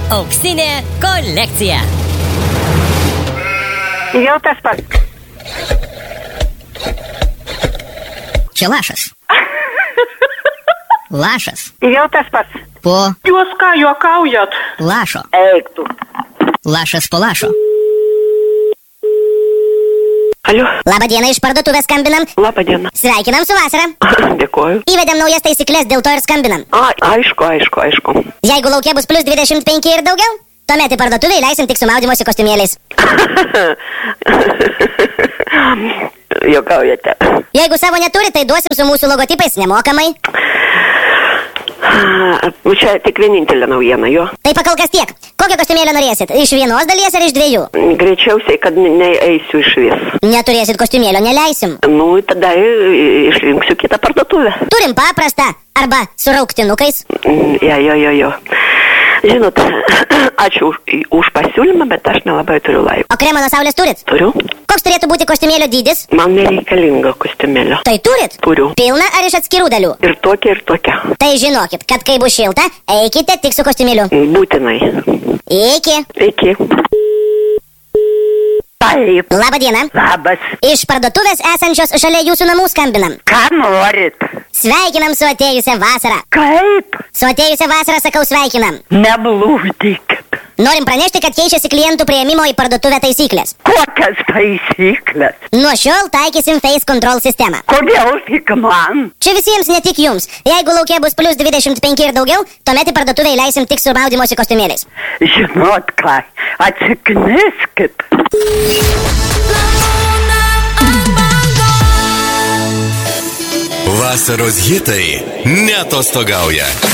Auksinė kolekcija. Jau tas pats. Čia lašas. Lašas. Jau tas pats. Po Jūs ką juokaujat? lašo. Eik tu. Lašas po lašo. Alio, Labą dieną, iš parduotuvės skambinam. labą dieną. Sveikinam su vasara. Dėkoju. Įvedėm naujas taisyklės, dėl to ir skambinam. Aišku. Jeigu laukia bus plus 25 ir daugiau, tuomet į parduotuvę įleisim tik su maudymosi kostiumėliais. Juokaujate. Jeigu savo neturi, tai duosim su mūsų logotipais nemokamai. Čia tik vienintelė naujiena, jo. Tai pakalkas tiek. Kokio kostiumėlio norėsit? Iš vienos dalies ar iš dviejų? Greičiausiai, kad neeisiu iš vis. Neturėsit kostiumėlio, neleisim. Nu, tada išrinksiu kitą parduotuvę. Turim paprastą arba su rauktinukais. Jo. Žinot, ačiū už pasiūlymą, bet aš nelabai turiu laiko. O kremą nuo saulės turit? Turiu? Koks turėtų būti kostiumėlio dydis? Man nereikalinga kostiumėlio. Tai turit? Turiu. Pilna ar iš atskirų dalių? Ir tokia. Tai žinokit, kad kai bus šilta, eikite tik su kostiumėliu. Būtinai. Iki. Taip, Labą dieną. labas. Iš parduotuvės esančios šalia jūsų namų skambinam. Ką norit? Sveikinam su atėjusią vasarą. Kaip? Su atėjusią vasarą sakau sveikinam. Neblūdykit. Norim pranešti, kad keičiasi klientų prieimimo į parduotuvę taisyklės. Kokias taisyklės? Nuo šiol taikysim Face Control sistemą. Kodėl tik man? Čia visiems, ne tik jums. Jeigu laukia bus plus 25 ir daugiau, tuomet į parduotuvę įleisim tik su maudymosi kostiumėliais. Žinot ką, atsikniskit. Vasaros hitai neatostogauja.